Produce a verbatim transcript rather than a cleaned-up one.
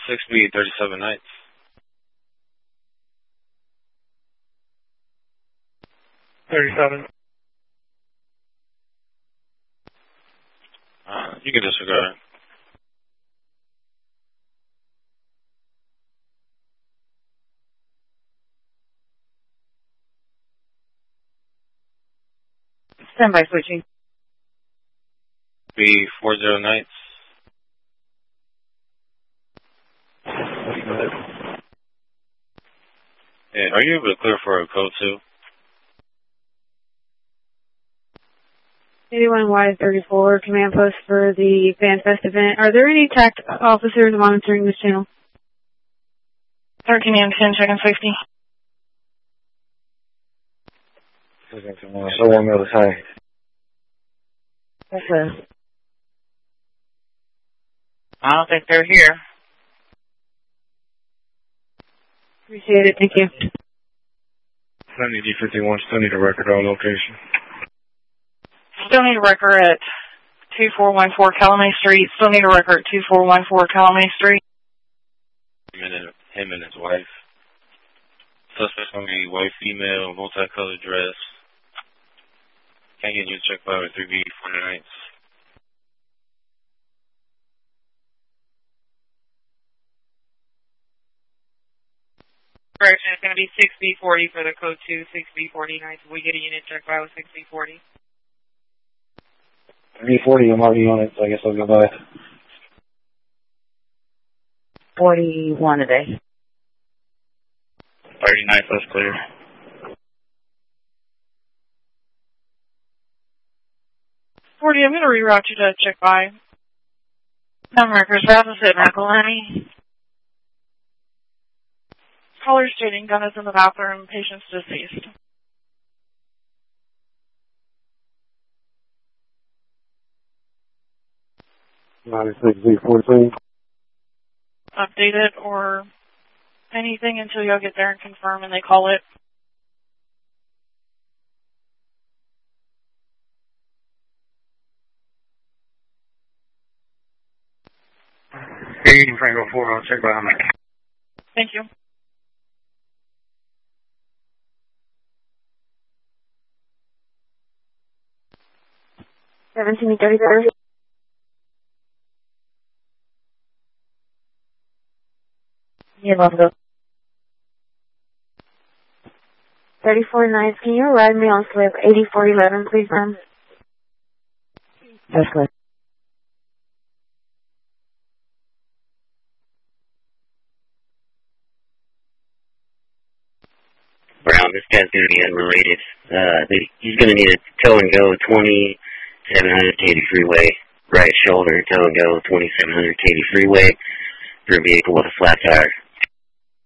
six B thirty-seven Nights. thirty-seven. Uh, you can disregard it. Stand by switching. B forty Nights. Yeah, are you able to clear for a code two? eighty-one Y thirty-four, command post for the FanFest event. Are there any TAC officers monitoring this channel? thirteen and ten, checking safety. So one middle side. Okay. I don't think they're here. Appreciate it, thank you. seventy D fifty-one, still need a record on location. Still need a record at two four one four Calumet Street. Still need a record at two four one four Calumet Street. Him and, him and his wife. Suspect's going to be white, female, multicolored dress. Can't get you to check by with three B forty Nights. Correction, it's going to be six B forty for the code two, six B forty Nights. We get a unit check by with six B forty. B forty, I'm already on it, so I guess I'll go by. forty-one a day. thirty Nights, that's clear. forty, I'm going to reroute you to check by. Number records, opposite McElhenney. Caller stating gun is in the bathroom, patient's deceased. ninety-six B fourteen. Update it or anything until y'all get there and confirm and they call it. eighty Franco four, I'll check by on that. Thank you. seventeen thirty-three. Yeah, love go. thirty-four Nights, can you arrive me on slip eighty-four eleven, please, ma'am? That's good. Brown, this guy's going to be unrelated. Uh, he's going to need a tow and go twenty-seven hundred Katy Freeway, right shoulder, tow and go twenty-seven hundred Katy Freeway for a vehicle with a flat tire.